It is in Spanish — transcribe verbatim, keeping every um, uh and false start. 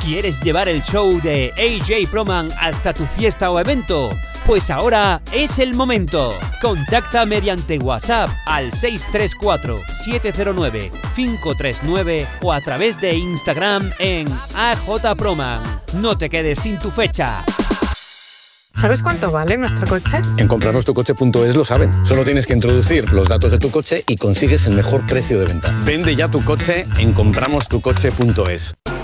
¿Quieres llevar el show de A J Proman hasta tu fiesta o evento? Pues ahora es el momento. Contacta mediante WhatsApp al seis tres cuatro, siete cero nueve, cinco tres nueve o a través de Instagram en A J Proman. No te quedes sin tu fecha. ¿Sabes cuánto vale nuestro coche? En comprarnos tu coche punto es lo saben. Solo tienes que introducir los datos de tu coche y consigues el mejor precio de venta. Vende ya tu coche en compramos tu coche punto es.